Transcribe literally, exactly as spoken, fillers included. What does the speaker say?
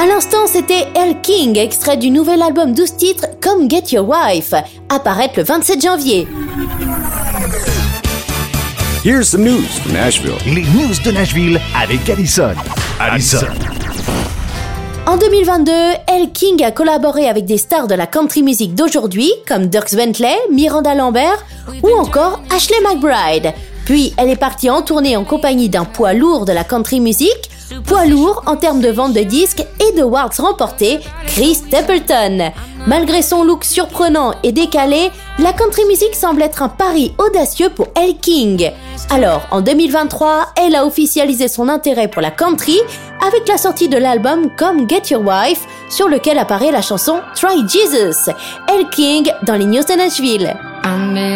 l'instant, c'était Elle King, extrait du nouvel album douze titres Come Get Your Wife, apparaître le vingt-sept janvier. Here's some news from Nashville. Les news de Nashville avec Allison. Allison. En deux mille vingt-deux, Elle King a collaboré avec des stars de la country music d'aujourd'hui, comme Dierks Bentley, Miranda Lambert ou encore Ashley McBryde. Puis, elle est partie en tournée en compagnie d'un poids lourd de la country music, poids lourd en termes de vente de disques et de awards remportés, Chris Stapleton. Malgré son look surprenant et décalé, la country music semble être un pari audacieux pour Elle King. Alors, en deux mille vingt-trois, elle a officialisé son intérêt pour la country avec la sortie de l'album Come Get Your Wife, sur lequel apparaît la chanson Try Jesus. Elle King dans les news de Nashville.